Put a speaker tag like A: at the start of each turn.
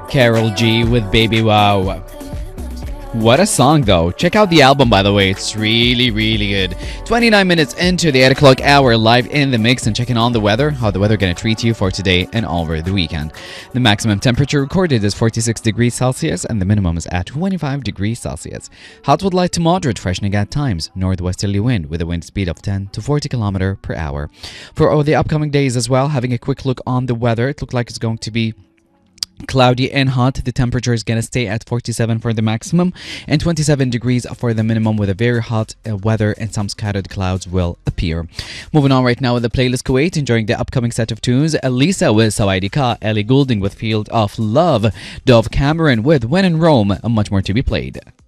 A: Carol G with Baby Wow. What a song, though. Check out the album, by the way. It's really, really good. 29 minutes into the 8 o'clock hour, live in the mix and checking on the weather. How the weather going to treat you for today and over the weekend. The maximum temperature recorded is 46 degrees Celsius and the minimum is at 25 degrees Celsius. Hot with light to moderate, freshening at times. Northwesterly wind with a wind speed of 10 to 40 km per hour. For all the upcoming days as well, having a quick look on the weather, it looks like it's going to be cloudy and hot. The temperature is going to stay at 47 for the maximum and 27 degrees for the minimum, with a very hot weather and some scattered clouds will appear. Moving on right now with the playlist Kuwait, enjoying the upcoming set of tunes. Elisa with Sawaidi Ka, Ellie Goulding with Field of Love, Dove Cameron with When in Rome, and much more to be played.